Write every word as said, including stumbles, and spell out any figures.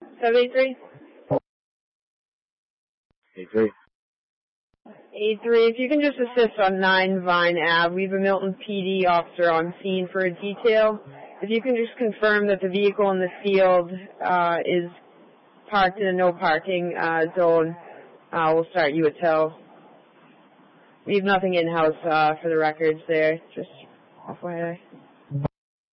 seven eight three? eight three. eight three, if you can just assist on nine Vine Ave. We have a Milton P D officer on scene for a detail. If you can just confirm that the vehicle in the field uh, is parked in a no parking uh, zone, uh, we'll start you a tow. We have nothing in-house uh, for the records there, just F Y I.